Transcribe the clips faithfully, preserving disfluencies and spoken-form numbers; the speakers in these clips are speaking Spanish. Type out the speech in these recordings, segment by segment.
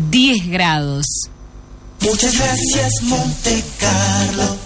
diez grados. Muchas gracias, Monte Carlo.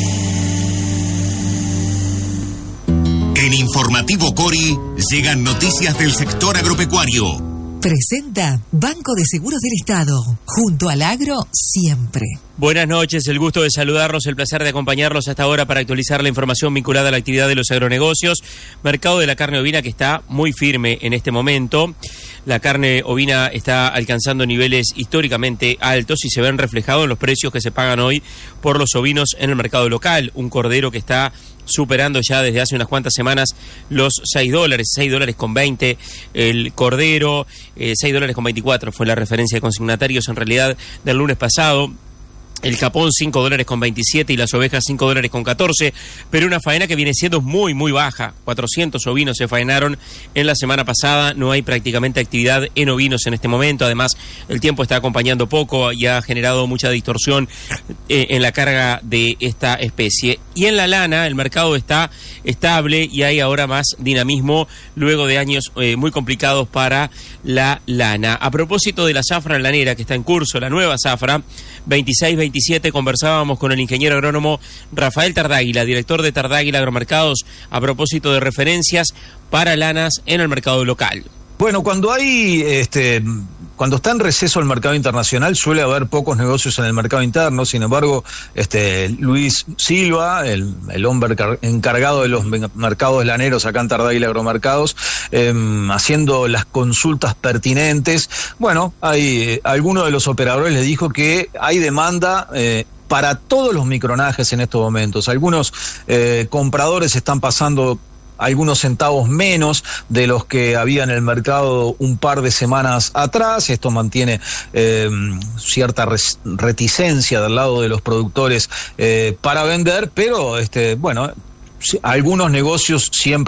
Yeah. En Informativo Cori llegan noticias del sector agropecuario. Presenta Banco de Seguros del Estado, junto al agro siempre. Buenas noches, el gusto de saludarlos, el placer de acompañarlos hasta ahora para actualizar la información vinculada a la actividad de los agronegocios. Mercado de la carne ovina que está muy firme en este momento. La carne ovina está alcanzando niveles históricamente altos y se ven reflejados en los precios que se pagan hoy por los ovinos en el mercado local. Un cordero que está superando ya desde hace unas cuantas semanas los seis dólares, seis dólares con veinte el cordero, eh, seis dólares con veinticuatro fue la referencia de consignatarios en realidad del lunes pasado. El capón cinco dólares con veintisiete y las ovejas cinco dólares con catorce, pero una faena que viene siendo muy, muy baja. cuatrocientos ovinos se faenaron en la semana pasada, no hay prácticamente actividad en ovinos en este momento, además el tiempo está acompañando poco y ha generado mucha distorsión eh, en la carga de esta especie. Y en la lana el mercado está estable y hay ahora más dinamismo luego de años eh, muy complicados para la lana. A propósito de la zafra lanera que está en curso, la nueva zafra, veintiséis veintisiete, conversábamos con el ingeniero agrónomo Rafael Tardáguila, director de Tardáguila Agromercados, a propósito de referencias para lanas en el mercado local. Bueno, cuando hay, este, cuando está en receso el mercado internacional, suele haber pocos negocios en el mercado interno. Sin embargo, este, Luis Silva, el, el hombre encargado de los mercados laneros acá en Tardáguila Agromercados, eh, haciendo las consultas pertinentes. Bueno, hay eh, alguno de los operadores le dijo que hay demanda eh, para todos los micronajes en estos momentos. Algunos eh, compradores están pasando algunos centavos menos de los que había en el mercado un par de semanas atrás. Esto mantiene eh, cierta res- reticencia del lado de los productores eh, para vender, pero este, bueno, algunos negocios siempre